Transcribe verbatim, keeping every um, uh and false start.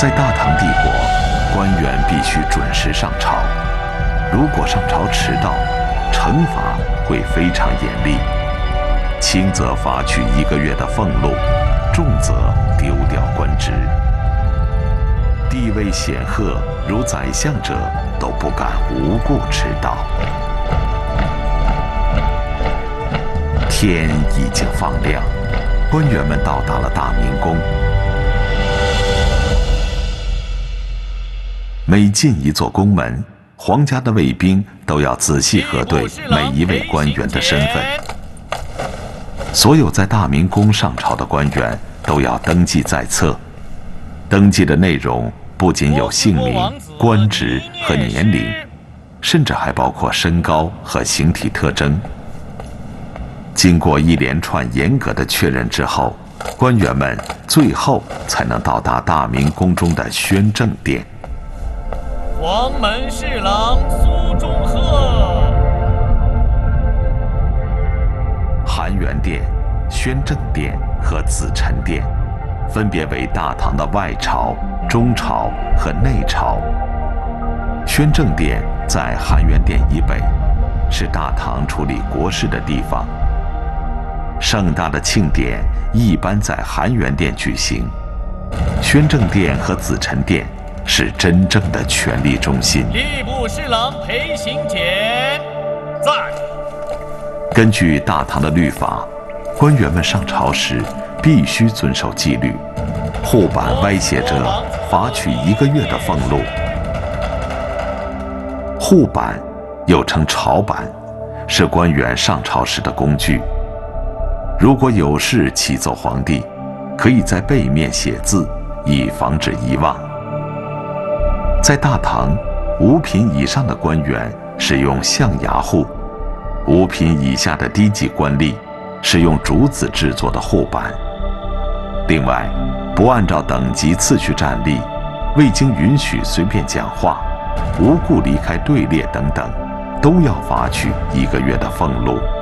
在大唐帝国，官员必须准时上朝，如果上朝迟到，惩罚会非常严厉，轻则罚取一个月的俸禄，重则丢掉官职。地位显赫如宰相者都不敢无故迟到。天已经放亮，官员们到达了大明宫。每进一座宫门，皇家的卫兵都要仔细核对每一位官员的身份。所有在大明宫上朝的官员都要登记在册，登记的内容不仅有姓名、官职和年龄，甚至还包括身高和形体特征。经过一连串严格的确认之后，官员们最后才能到达大明宫中的宣政殿。 黄门侍郎苏中鹤。 含元殿、宣政殿和紫宸殿分别为大唐的外朝、中朝和内朝。宣政殿在含元殿以北，是大唐处理国事的地方。盛大的庆典一般在含元殿举行，宣政殿和紫宸殿是真正的权力中心。 吏部侍郎裴行俭在。 根据大唐的律法，官员们上朝时必须遵守纪律，护板歪斜者罚取一个月的俸禄。护板又称朝板，是官员上朝时的工具。如果有事启奏皇帝，可以在背面写字，以防止遗忘。在大唐，五品以上的官员使用象牙护，五品以下的低级官吏使用竹子制作的护板。另外，不按照等级次序站立，未经允许随便讲话，无故离开队列等等，都要罚取一个月的俸禄。